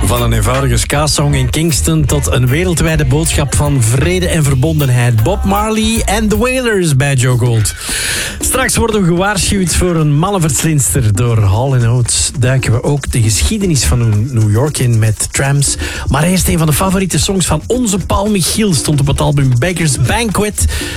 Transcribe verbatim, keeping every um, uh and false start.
Van een eenvoudige ska-song in Kingston tot een wereldwijde boodschap van vrede en verbondenheid. Bob Marley en The Wailers bij Joe Gold. Straks worden we gewaarschuwd voor een mannenverslinster. Door Hall and Oates duiken we ook de geschiedenis van New York in met Trams. Maar eerst een van de favoriete songs van onze Paul Michiel stond op het album Beggar's Banquet.